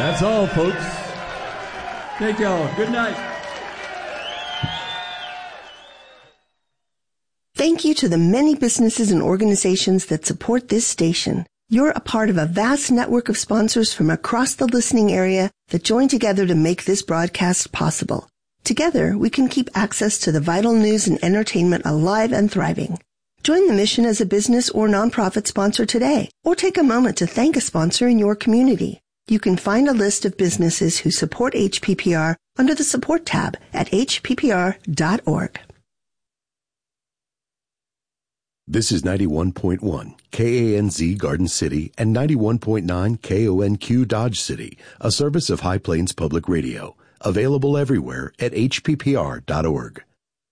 That's all, folks. Thank y'all. Good night. Thank you to the many businesses and organizations that support this station. You're a part of a vast network of sponsors from across the listening area that join together to make this broadcast possible. Together, we can keep access to the vital news and entertainment alive and thriving. Join the mission as a business or nonprofit sponsor today, or take a moment to thank a sponsor in your community. You can find a list of businesses who support HPPR under the Support tab at hppr.org. This is 91.1 KANZ Garden City and 91.9 KONQ Dodge City, a service of High Plains Public Radio. Available everywhere at hppr.org.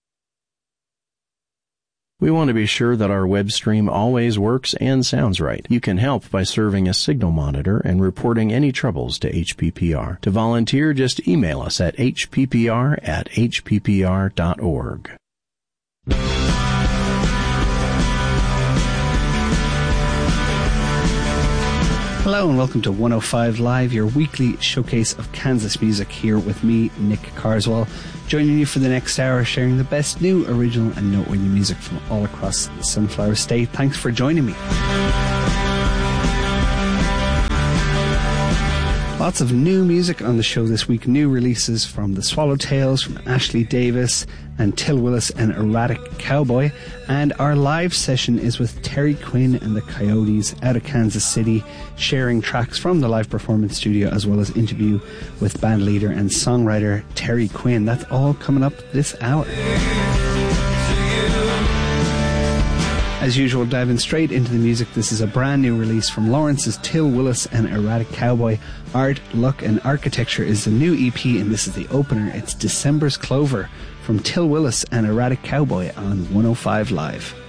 We want to be sure that our web stream always works and sounds right. You can help by serving a signal monitor and reporting any troubles to HPPR. To volunteer, just email us at hppr@hppr.org. Hello and welcome to 105 Live, your weekly showcase of Kansas music, here with me, Nick Carswell, joining you for the next hour, sharing the best new, original and noteworthy music from all across the Sunflower State. Thanks for joining me. Lots of new music on the show this week. New releases from the Swallowtails, from Ashley Davis and Till Willis and Erratic Cowboy. And our live session is with Terry Quinn and the Coyotes out of Kansas City, sharing tracks from the live performance studio as well as interview with band leader and songwriter Terry Quinn. That's all coming up this hour. As usual, diving straight into the music, this is a brand new release from Lawrence's Till Willis and Erratic Cowboy. Art, Luck and Architecture is the new EP, and this is the opener. It's December's Clover from Till Willis and Erratic Cowboy on 105 Live.